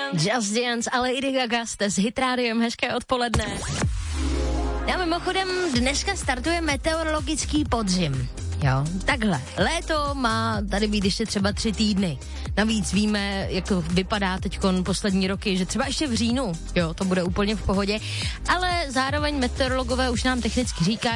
Just Dance a Lady Gaga, jste s Hit Rádiem, hezké odpoledne. Já mimochodem dneska startuje meteorologický podzim. Jo, takhle. Léto má tady být ještě třeba 3 týdny. Navíc víme, jak to vypadá teďkon poslední roky, že třeba ještě v říjnu, jo, to bude úplně v pohodě. Ale zároveň meteorologové už nám technicky říkají,